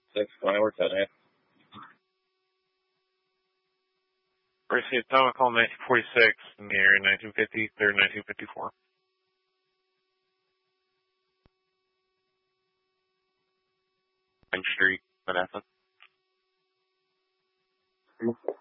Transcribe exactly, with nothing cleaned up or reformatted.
six, twenty, we're ten, yeah. Received atomic call nineteen forty-six in the area nineteen fifty, third nineteen fifty-four. Pine Street, Vanessa.